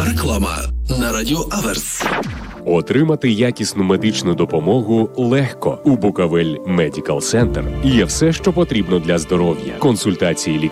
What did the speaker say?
Реклама на Радіо Аверс. Отримати якісну медичну допомогу легко. У Буковель Медикал Центр є все, що потрібно для здоров'я. Консультації лікарів